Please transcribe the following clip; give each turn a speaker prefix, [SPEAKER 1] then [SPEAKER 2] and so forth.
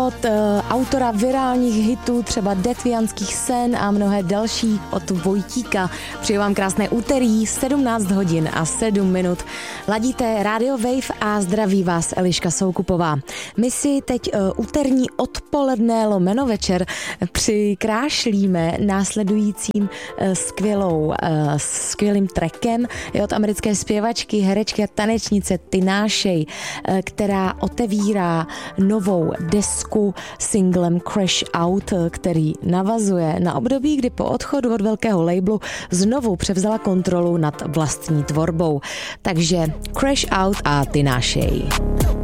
[SPEAKER 1] Od autora virálních hitů, třeba Detvianských sen a mnohé další od Vojtíka. Přeji vám krásné úterý, 17 hodin a 7 minut. Ladíte Radio Wave a zdraví vás Eliška Soukupová. My si teď úterní odpoledne lomeno večer přikrášlíme následujícím skvělým trackem od americké zpěvačky, herečky a tanečnice Tinashe, která otevírá novou desku singlem Crash Out, který navazuje na období, kdy po odchodu od velkého labelu znovu převzala kontrolu nad vlastní tvorbou. Takže Crash Out a Tinashe.